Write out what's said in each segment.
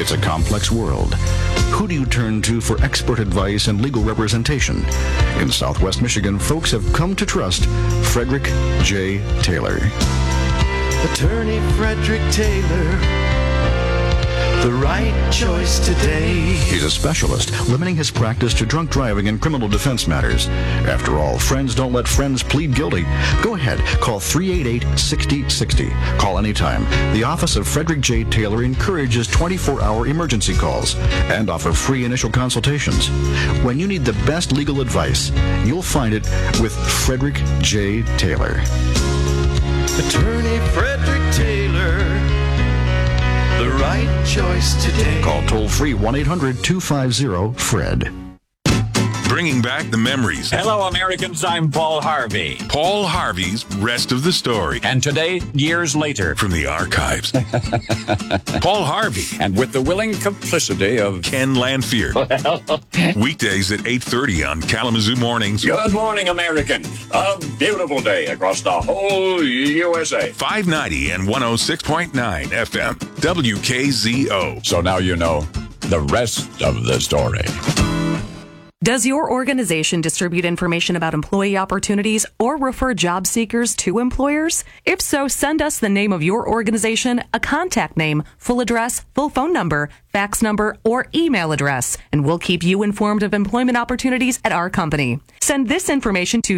It's a complex world. Who do you turn to for expert advice and legal representation? In Southwest Michigan, folks have come to trust Frederick J. Taylor. Attorney Frederick Taylor, the right choice today. He's a specialist, limiting his practice to drunk driving and criminal defense matters. After all, friends don't let friends plead guilty. Go ahead, call 388-6060. Call anytime. The Office of Frederick J. Taylor encourages 24-hour emergency calls and offer free initial consultations. When you need the best legal advice, you'll find it with Frederick J. Taylor. Attorney Frederick Taylor, the right choice today. Call toll-free 1-800-250-FRED. Bringing back the memories. Hello, Americans. I'm Paul Harvey. Paul Harvey's Rest of the Story. And today, years later, From the archives. Paul Harvey. and with the willing complicity of Ken Lanfear. Weekdays at 8:30 on Kalamazoo Mornings. Good morning, Americans. A beautiful day across the whole USA. 590 and 106.9 FM. WKZO. So now you know the rest of the story. Does your organization distribute information about employee opportunities or refer job seekers to employers? If so, send us the name of your organization, a contact name, full address, full phone number, fax number, or email address, and we'll keep you informed of employment opportunities at our company. Send this information to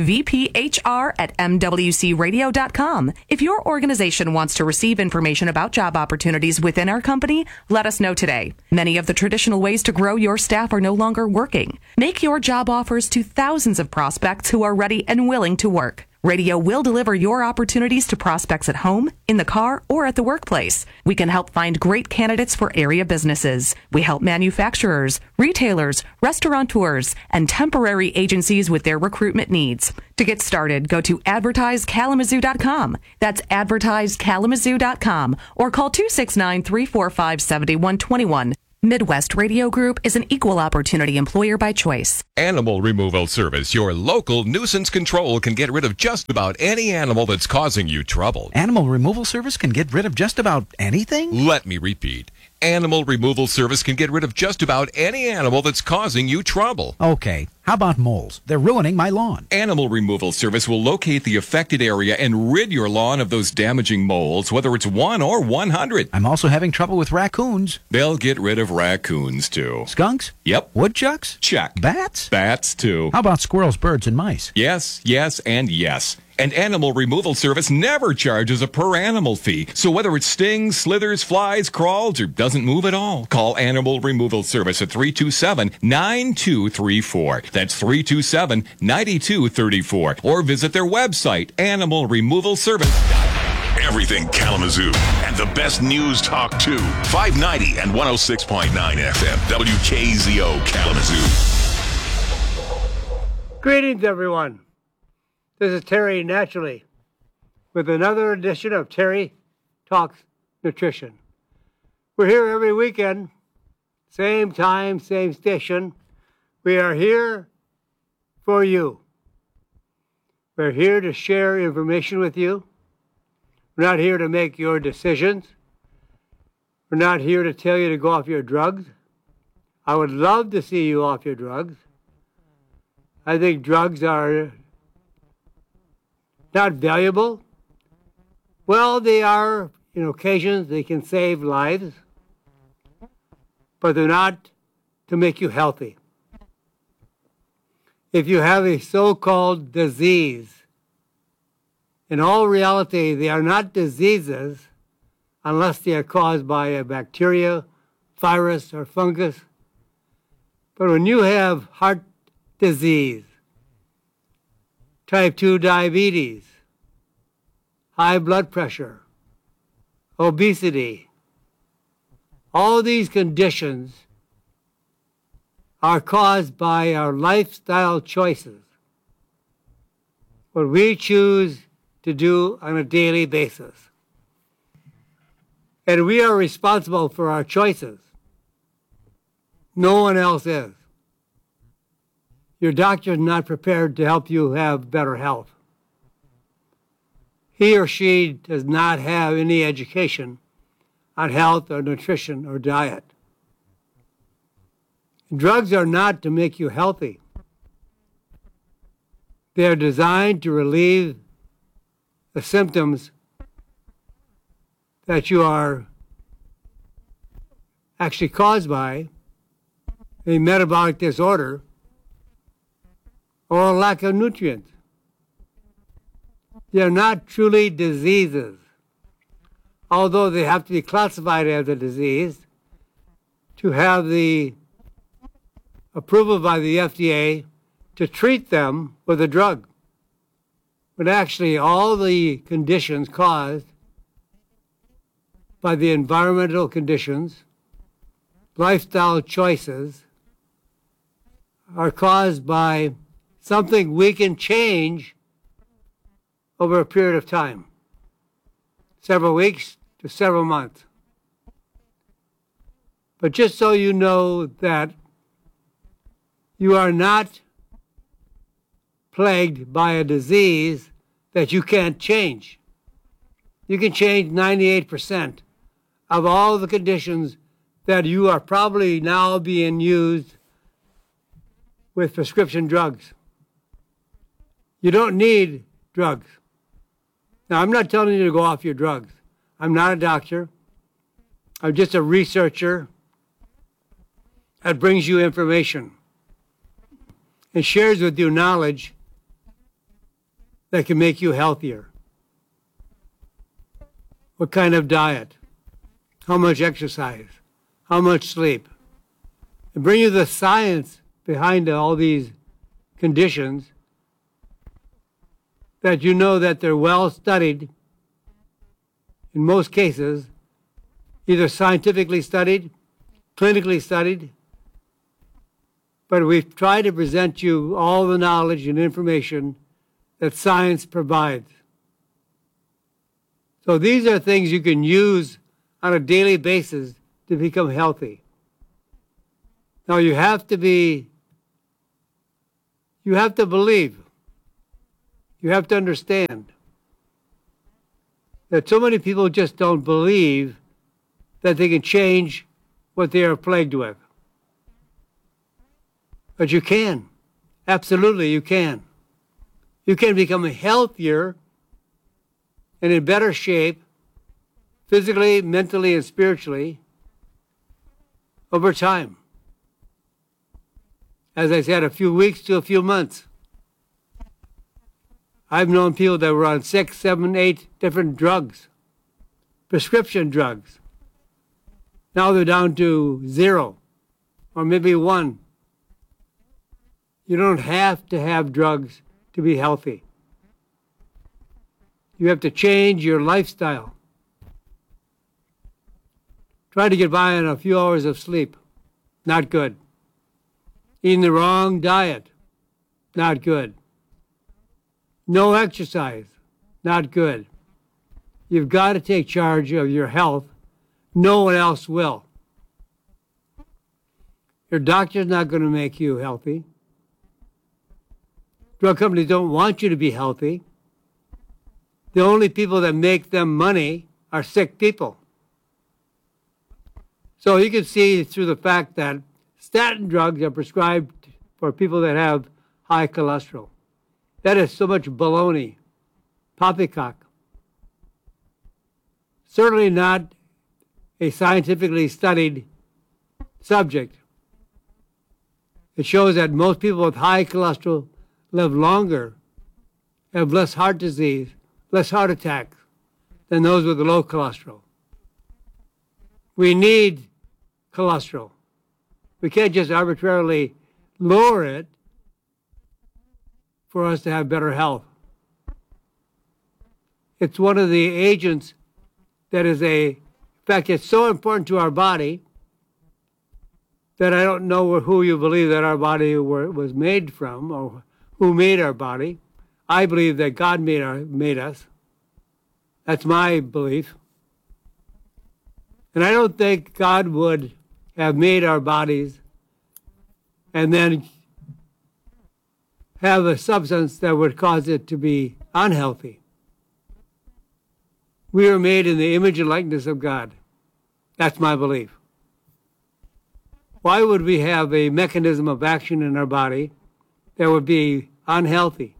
vphr@mwcradio.com. If your organization wants to receive information about job opportunities within our company, let us know today. Many of the traditional ways to grow your staff are no longer working. Make your job offers to thousands of prospects who are ready and willing to work. Radio will deliver your opportunities to prospects at home, in the car, or at the workplace. We can help find great candidates for area businesses. We help manufacturers, retailers, restaurateurs, and temporary agencies with their recruitment needs. To get started, go to advertisekalamazoo.com. That's advertisekalamazoo.com, or call 269-345-7121. Midwest Radio Group is an equal opportunity employer by choice. Animal Removal Service, your local nuisance control, can get rid of just about any animal that's causing you trouble. Animal Removal Service can get rid of just about anything? Let me repeat. Animal Removal Service can get rid of just about any animal that's causing you trouble. Okay, how about moles? They're ruining my lawn. Animal Removal Service will locate the affected area and rid your lawn of those damaging moles, whether it's 1 or 100. I'm also having trouble with raccoons. They'll get rid of raccoons, too. Skunks? Yep. Woodchucks? Check. Bats? Bats, too. How about squirrels, birds, and mice? Yes, yes, and yes. And Animal Removal Service never charges a per animal fee. So whether it stings, slithers, flies, crawls, or doesn't move at all, call Animal Removal Service at 327-9234. That's 327-9234. Or visit their website, animalremovalservice.com. Everything Kalamazoo. And the best news talk, too. 590 and 106.9 FM. WKZO Kalamazoo. Greetings, everyone. This is Terry Naturally with another edition of Terry Talks Nutrition. We're here every weekend, same time, same station. We are here for you. We're here to share information with you. We're not here to make your decisions. We're not here to tell you to go off your drugs. I would love to see you off your drugs. I think drugs are not valuable. Well, they are, in occasions, they can save lives, but they're not to make you healthy. If you have a so-called disease, in all reality, they are not diseases unless they are caused by a bacteria, virus, or fungus. But when you have heart disease, type 2 diabetes, high blood pressure, obesity, all these conditions are caused by our lifestyle choices, what we choose to do on a daily basis. And we are responsible for our choices. No one else is. Your doctor is not prepared to help you have better health. He or she does not have any education on health or nutrition or diet. Drugs are not to make you healthy. They are designed to relieve the symptoms that you are actually caused by a metabolic disorder or a lack of nutrients. They are not truly diseases, although they have to be classified as a disease to have the approval by the FDA to treat them with a drug. But actually, all the conditions caused by the environmental conditions, lifestyle choices, are caused by something we can change over a period of time, several weeks to several months. But just so you know that you are not plagued by a disease that you can't change. You can change 98% of all the conditions that you are probably now being used with prescription drugs. You don't need drugs. Now, I'm not telling you to go off your drugs. I'm not a doctor. I'm just a researcher that brings you information and shares with you knowledge that can make you healthier. What kind of diet? How much exercise? How much sleep? And bring you the science behind all these conditions that you know that they're well studied, in most cases, either scientifically studied, clinically studied, but we've tried to present you all the knowledge and information that science provides. So these are things you can use on a daily basis to become healthy. Now you have to believe. You have to understand that so many people just don't believe that they can change what they are plagued with. But you can. Absolutely, you can. You can become healthier and in better shape, physically, mentally, and spiritually, over time. As I said, a few weeks to a few months. I've known people that were on 6, 7, 8 different drugs, prescription drugs. Now they're down to 0 or maybe 1. You don't have to have drugs to be healthy. You have to change your lifestyle. Try to get by on a few hours of sleep. Not good. Eating the wrong diet. Not good. No exercise. Not good. You've got to take charge of your health. No one else will. Your doctor's not going to make you healthy. Drug companies don't want you to be healthy. The only people that make them money are sick people. So you can see through the fact that statin drugs are prescribed for people that have high cholesterol. That is so much baloney, poppycock. Certainly not a scientifically studied subject. It shows that most people with high cholesterol live longer, have less heart disease, less heart attacks than those with low cholesterol. We need cholesterol. We can't just arbitrarily lower it for us to have better health. It's one of the agents that is in fact, it's so important to our body that I don't know who you believe that our body was made from or who made our body. I believe that God made us. That's my belief. And I don't think God would have made our bodies and then have a substance that would cause it to be unhealthy. We are made in the image and likeness of God. That's my belief. Why would we have a mechanism of action in our body that would be unhealthy?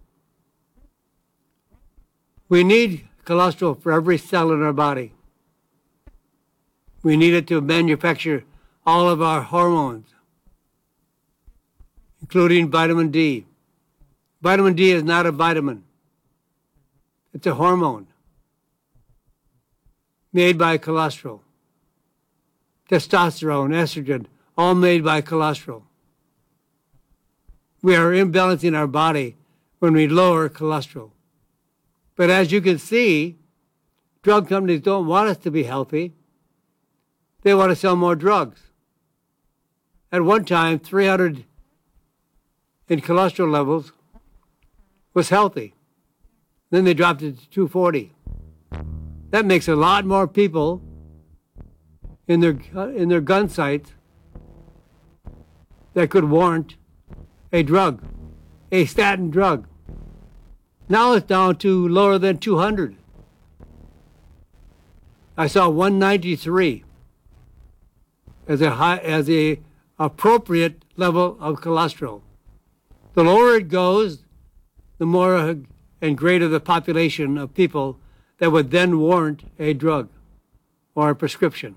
We need cholesterol for every cell in our body. We need it to manufacture all of our hormones, including vitamin D. Vitamin D is not a vitamin. It's a hormone made by cholesterol. Testosterone, estrogen, all made by cholesterol. We are imbalancing our body when we lower cholesterol. But as you can see, drug companies don't want us to be healthy. They want to sell more drugs. At one time, 300 in cholesterol levels was healthy. Then they dropped it to 240. That makes a lot more people in their gun sights that could warrant a drug, a statin drug. Now it's down to lower than 200. I saw 193 as a appropriate level of cholesterol. The lower it goes, the more and greater the population of people that would then warrant a drug or a prescription.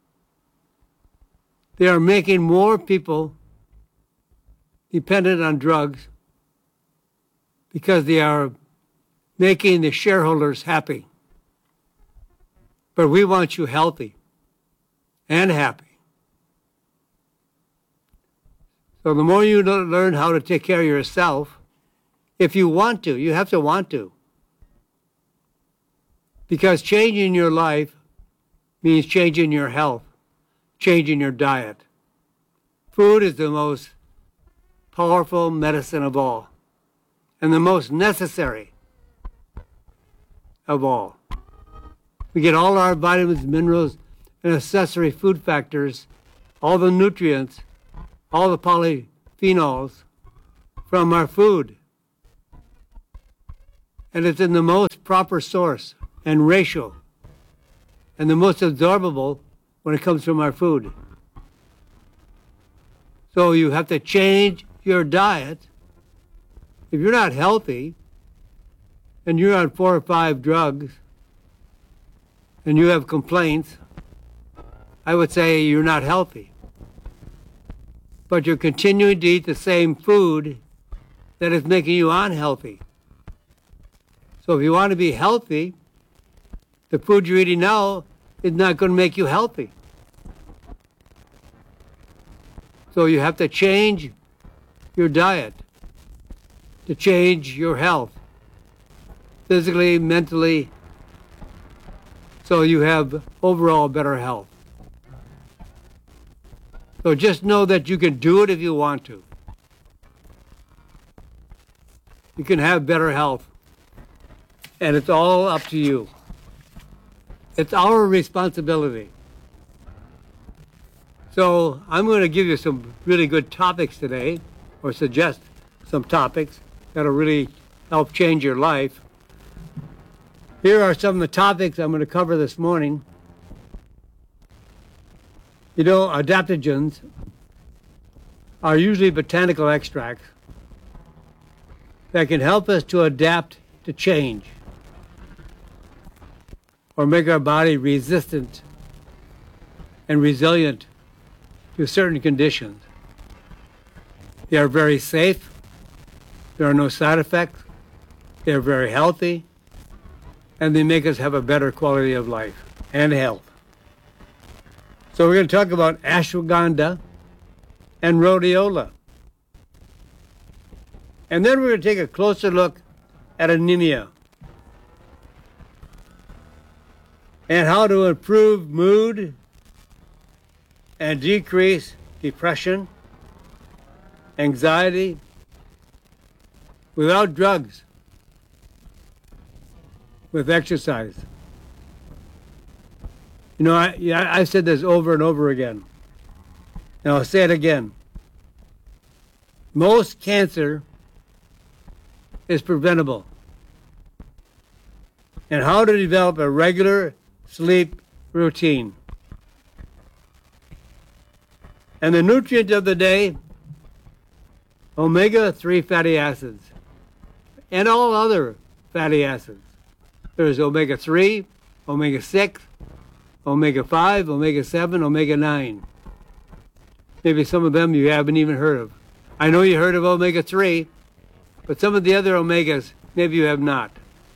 They are making more people dependent on drugs because they are making the shareholders happy. But we want you healthy and happy. So the more you learn how to take care of yourself, if you want to, you have to want to. Because changing your life means changing your health, changing your diet. Food is the most powerful medicine of all, and the most necessary of all. We get all our vitamins, minerals, and accessory food factors, all the nutrients, all the polyphenols from our food. And it's in the most proper source and ratio, and the most absorbable when it comes from our food. So you have to change your diet. If you're not healthy and you're on 4 or 5 drugs and you have complaints, I would say you're not healthy. But you're continuing to eat the same food that is making you unhealthy. So if you want to be healthy, the food you're eating now is not going to make you healthy. So you have to change your diet to change your health, physically, mentally, so you have overall better health. So just know that you can do it if you want to. You can have better health, and it's all up to you. It's our responsibility. So I'm going to give you some really good topics today, or suggest some topics that'll really help change your life. Here are some of the topics I'm going to cover this morning. You know, adaptogens are usually botanical extracts that can help us to adapt to change or make our body resistant and resilient to certain conditions. They are very safe. There are no side effects. They are very healthy. And they make us have a better quality of life and health. So we're going to talk about ashwagandha and rhodiola. And then we're going to take a closer look at anemia and how to improve mood and decrease depression, anxiety, without drugs, with exercise. You know, I've said this over and over again. And I'll say it again. Most cancer is preventable. And how to develop a regular sleep routine. And the nutrient of the day, omega-3 fatty acids, and all other fatty acids. There's omega-3, omega-6, omega-5, omega-7, omega-9. Maybe some of them you haven't even heard of. I know you heard of omega-3, but some of the other omegas, maybe you have not.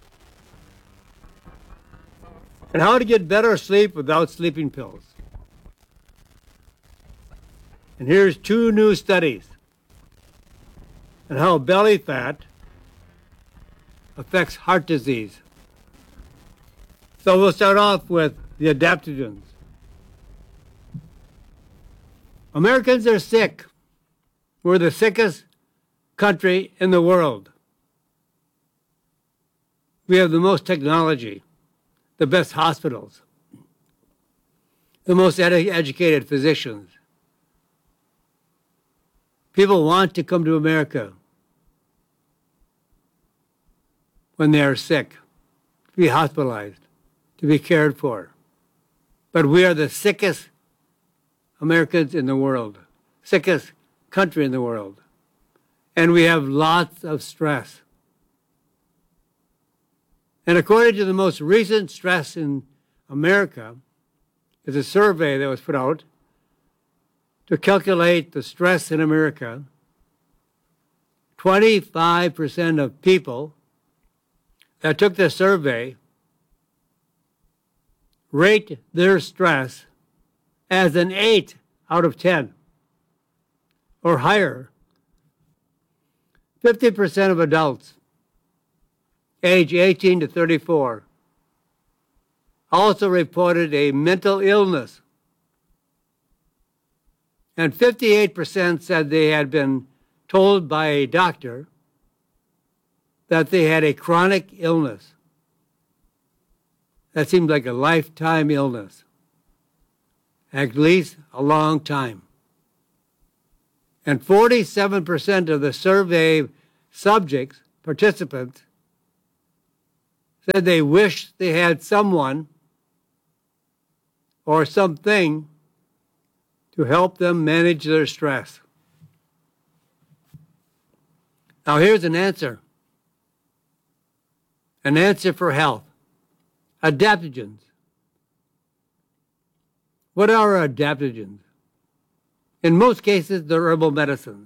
And how to get better sleep without sleeping pills. And here's 2 new studies on how belly fat affects heart disease. So we'll start off with the adaptogens. Americans are sick. We're the sickest country in the world. We have the most technology, the best hospitals, the most educated physicians. People want to come to America when they are sick, to be hospitalized, to be cared for. But we are the sickest Americans in the world, sickest country in the world. And we have lots of stress. And according to the most recent stress in America, is a survey that was put out to calculate the stress in America. 25% of people that took the survey rate their stress as an 8 out of 10 or higher. 50% of adults age 18 to 34 also reported a mental illness. And 58% said they had been told by a doctor that they had a chronic illness. That seemed like a lifetime illness, at least a long time. And 47% of the survey subjects, participants, said they wished they had someone or something to help them manage their stress. Now here's an answer for health. Adaptogens. What are adaptogens? In most cases, they're herbal medicines.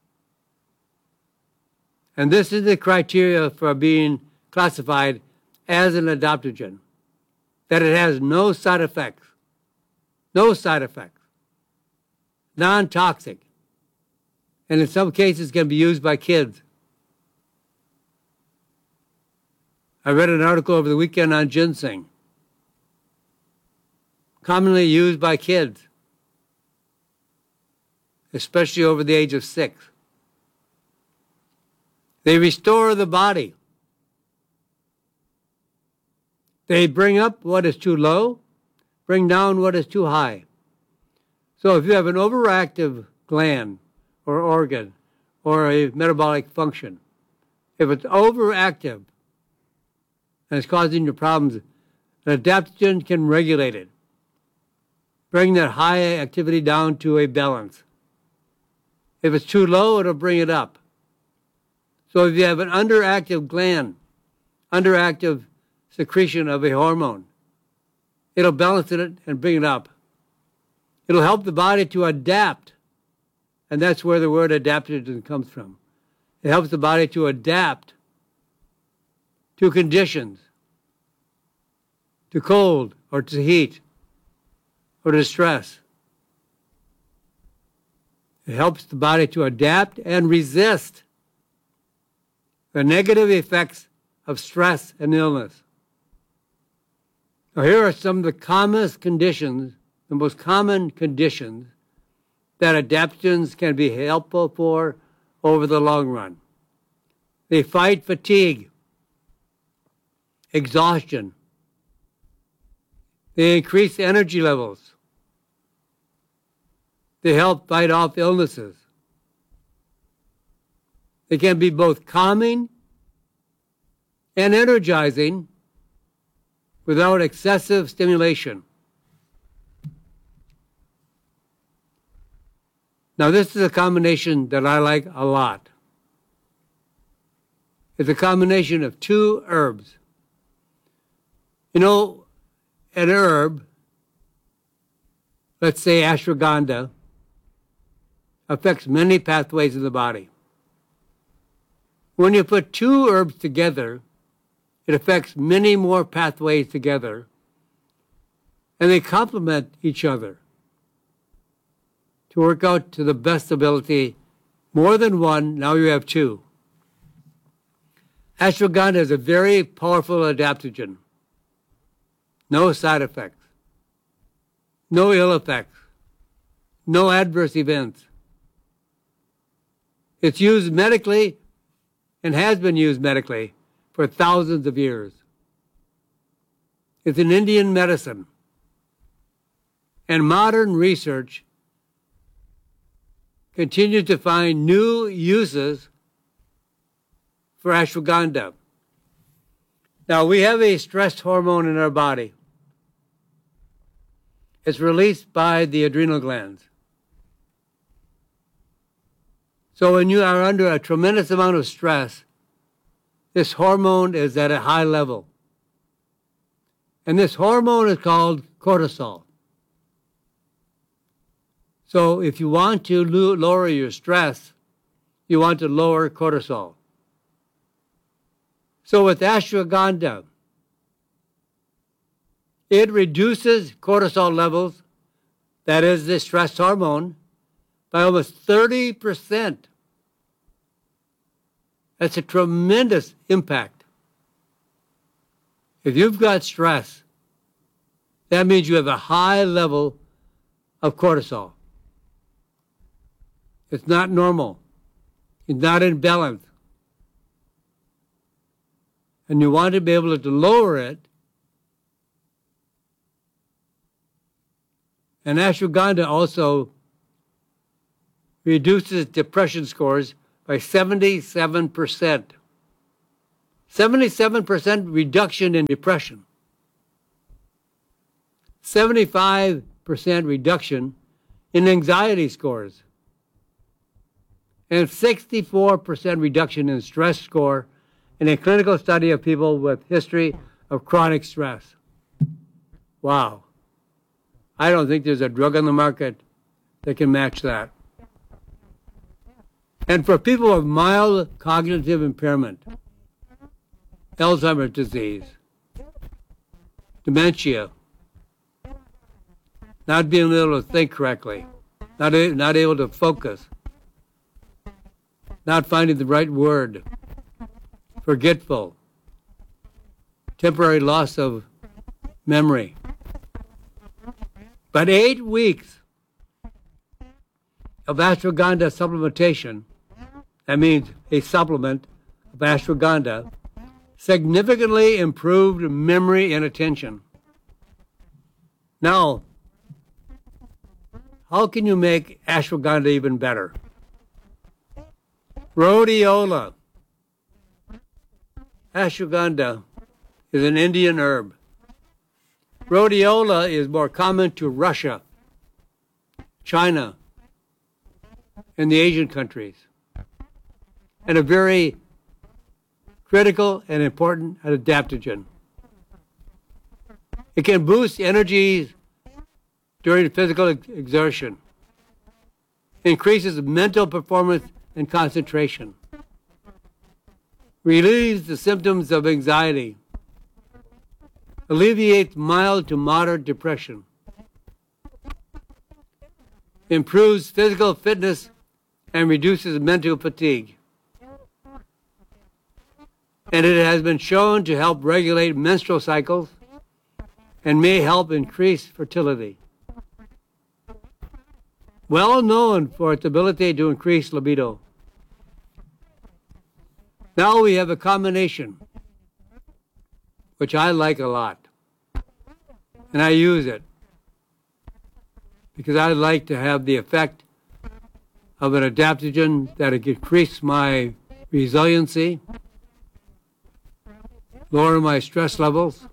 And this is the criteria for being classified as an adaptogen, that it has no side effects, non-toxic, and in some cases can be used by kids. I read an article over the weekend on ginseng, commonly used by kids, especially over the age of 6. They restore the body. They bring up what is too low, bring down what is too high. So if you have an overactive gland or organ or a metabolic function, if it's overactive and it's causing you problems, an adaptogen can regulate it, bring that high activity down to a balance. If it's too low, it'll bring it up. So if you have an underactive gland, underactive secretion of a hormone, it'll balance it and bring it up. It'll help the body to adapt, and that's where the word adaptogen comes from. It helps the body to adapt to conditions, to cold or to heat or to stress. It helps the body to adapt and resist the negative effects of stress and illness. Now, here are some of the commonest conditions, the most common conditions that adaptogens can be helpful for over the long run. They fight fatigue, exhaustion. They increase energy levels. They help fight off illnesses. They can be both calming and energizing without excessive stimulation. Now, this is a combination that I like a lot. It's a combination of two herbs. You know, an herb, let's say ashwagandha, affects many pathways in the body. When you put two herbs together, it affects many more pathways together, and they complement each other to work out to the best ability. More than one, now you have two. Ashwagandha is a very powerful adaptogen. No side effects, no ill effects, no adverse events. It's used medically and has been used medically for thousands of years. It's an Indian medicine. And modern research continues to find new uses for ashwagandha. Now, we have a stress hormone in our body. It's released by the adrenal glands. So when you are under a tremendous amount of stress, this hormone is at a high level. And this hormone is called cortisol. So if you want to lower your stress, you want to lower cortisol. So with ashwagandha, it reduces cortisol levels, that is the stress hormone, by almost 30%. That's a tremendous impact. If you've got stress, that means you have a high level of cortisol. It's not normal. It's not in balance. And you want to be able to lower it. And ashwagandha also reduces depression scores by 77%. 77% reduction in depression. 75% reduction in anxiety scores. And 64% reduction in stress score in a clinical study of people with history of chronic stress. Wow. I don't think there's a drug on the market that can match that. And for people with mild cognitive impairment, Alzheimer's disease, dementia, not being able to think correctly, not able to focus, not finding the right word, forgetful, temporary loss of memory. But 8 weeks of ashwagandha supplementation, that means a supplement of ashwagandha, significantly improved memory and attention. Now, how can you make ashwagandha even better? Rhodiola. Ashwagandha is an Indian herb. Rhodiola is more common to Russia, China, and the Asian countries, and a very critical and important adaptogen. It can boost energy during physical exertion, increases mental performance and concentration, relieves the symptoms of anxiety, alleviates mild to moderate depression, improves physical fitness, and reduces mental fatigue. And it has been shown to help regulate menstrual cycles and may help increase fertility. Well known for its ability to increase libido. Now we have a combination, which I like a lot, and I use it because I like to have the effect of an adaptogen that it increase my resiliency, lower my stress levels,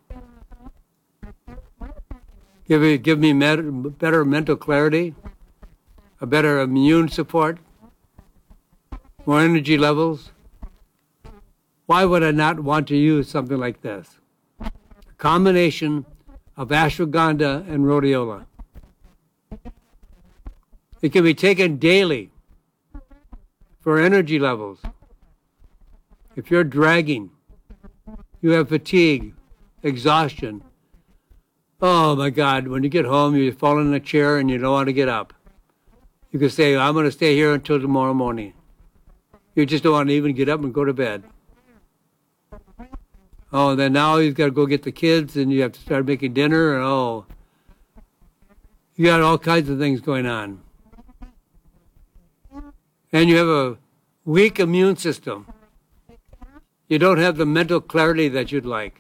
give me better mental clarity, a better immune support, more energy levels. Why would I not want to use something like this? A combination of ashwagandha and rhodiola. It can be taken daily for energy levels. If you're dragging, you have fatigue, exhaustion. Oh my God, when you get home, you fall in a chair and you don't want to get up. You can say, I'm going to stay here until tomorrow morning. You just don't want to even get up and go to bed. Oh, and then now you've got to go get the kids and you have to start making dinner. And oh, you got all kinds of things going on. And you have a weak immune system. You don't have the mental clarity that you'd like.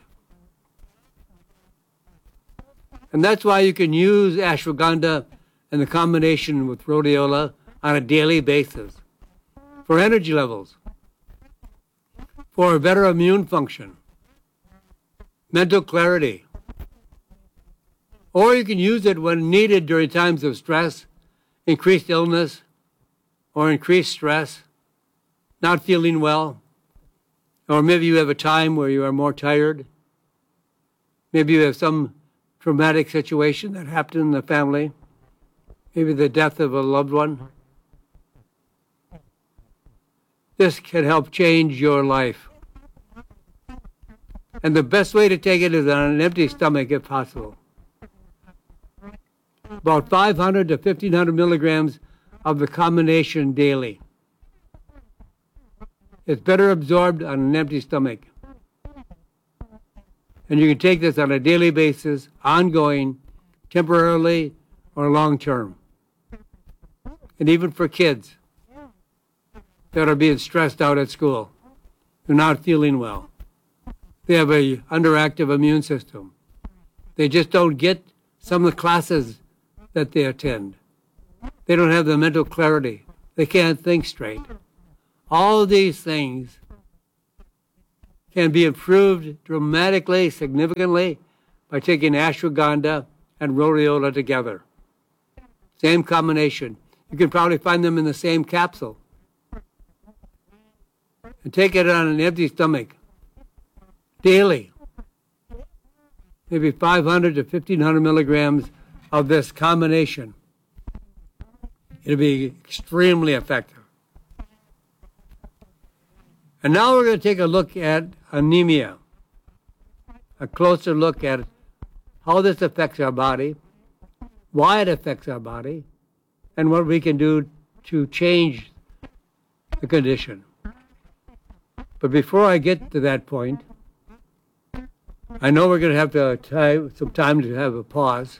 And that's why you can use ashwagandha and the combination with rhodiola on a daily basis for energy levels, for a better immune function, mental clarity. Or you can use it when needed during times of stress, increased illness, or increased stress, not feeling well, or maybe you have a time where you are more tired. Maybe you have some traumatic situation that happened in the family, maybe the death of a loved one. This can help change your life. And the best way to take it is on an empty stomach if possible. About 500 to 1,500 milligrams of the combination daily. It's better absorbed on an empty stomach. And you can take this on a daily basis, ongoing, temporarily, or long term. And even for kids that are being stressed out at school, they're not feeling well. They have a underactive immune system. They just don't get some of the classes that they attend. They don't have the mental clarity. They can't think straight. All these things can be improved dramatically, significantly, by taking ashwagandha and rhodiola together. Same combination. You can probably find them in the same capsule. And take it on an empty stomach, daily. Maybe 500 to 1,500 milligrams of this combination. It'll be extremely effective. And now we're going to take a look at anemia, a closer look at how this affects our body, why it affects our body, and what we can do to change the condition. But before I get to that point, I know we're going to have to take some time to have a pause.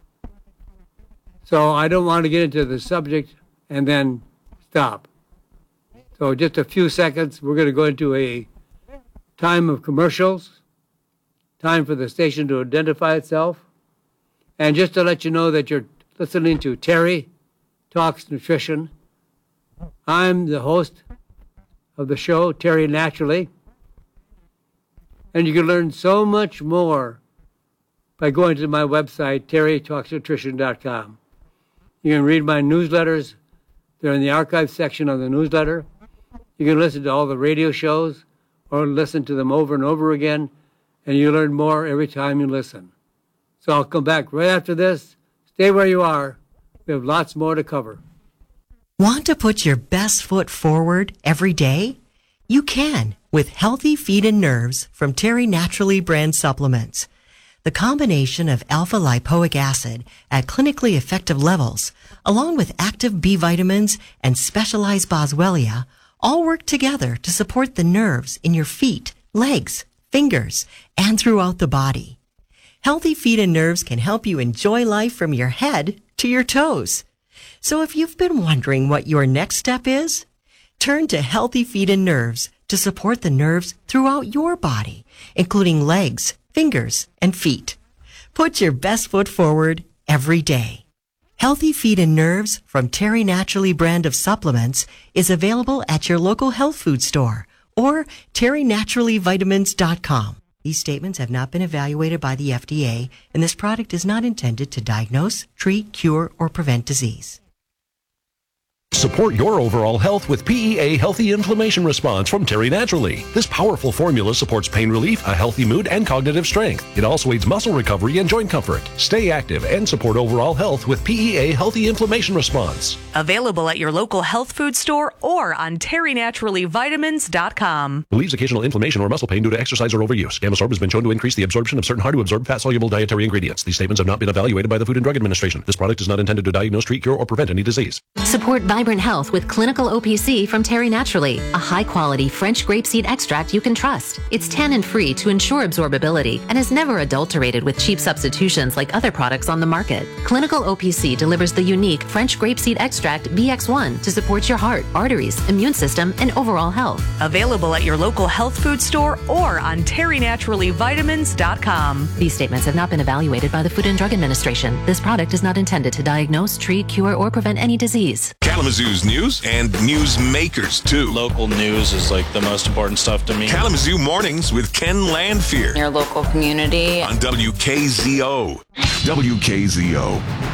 So I don't want to get into the subject and then stop. So just a few seconds, we're going to go into a time of commercials, time for the station to identify itself. And just to let you know that you're listening to Terry Talks Nutrition. I'm the host of the show, Terry Naturally. And you can learn so much more by going to my website, terrytalksnutrition.com. You can read my newsletters. They're in the archive section of the newsletter. You can listen to all the radio shows or listen to them over and over again, and you learn more every time you listen. So I'll come back right after this. Stay where you are. We have lots more to cover. Want to put your best foot forward every day? You can with Healthy Feet and Nerves from Terry Naturally brand supplements. The combination of alpha-lipoic acid at clinically effective levels, along with active B vitamins and specialized boswellia, all work together to support the nerves in your feet, legs, fingers, and throughout the body. Healthy Feet and Nerves can help you enjoy life from your head to your toes. So if you've been wondering what your next step is, turn to Healthy Feet and Nerves to support the nerves throughout your body, including legs, fingers, and feet. Put your best foot forward every day. Healthy Feet and Nerves from Terry Naturally brand of supplements is available at your local health food store or terrynaturallyvitamins.com. These statements have not been evaluated by the FDA, and this product is not intended to diagnose, treat, cure, or prevent disease. Support your overall health with PEA Healthy Inflammation Response from Terry Naturally. This powerful formula supports pain relief, a healthy mood, and cognitive strength. It also aids muscle recovery and joint comfort. Stay active and support overall health with PEA Healthy Inflammation Response. Available at your local health food store or on terrynaturallyvitamins.com. Relieves occasional inflammation or muscle pain due to exercise or overuse. Gamosorb has been shown to increase the absorption of certain hard-to-absorb fat-soluble dietary ingredients. These statements have not been evaluated by the Food and Drug Administration. This product is not intended to diagnose, treat, cure, or prevent any disease. Support vibrant health with Clinical OPC from Terry Naturally, a high-quality French grapeseed extract you can trust. It's tannin-free to ensure absorbability and is never adulterated with cheap substitutions like other products on the market. Clinical OPC delivers the unique French grapeseed extract VX1 to support your heart, arteries, immune system, and overall health. Available at your local health food store or on terrynaturallyvitamins.com. These statements have not been evaluated by the Food and Drug Administration. This product is not intended to diagnose, treat, cure, or prevent any disease. Kalamazoo's news and news makers, too. Local news is like the most important stuff to me. Kalamazoo Mornings with Ken Landfear. Your local community. On WKZO. WKZO.